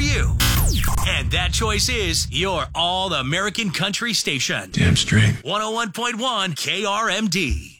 you. And that choice is your All American Country station. Damn straight. 101.1 KRMD.